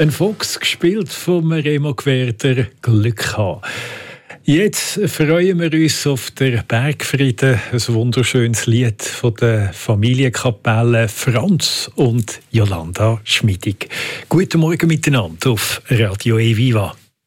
Ein Fuchs, gespielt von Remo Gwerder, Glück haben. Jetzt freuen wir uns auf den Bergfrieden, ein wunderschönes Lied von der Familienkapelle Franz und Jolanda Schmidig. Guten Morgen miteinander auf Radio E Viva.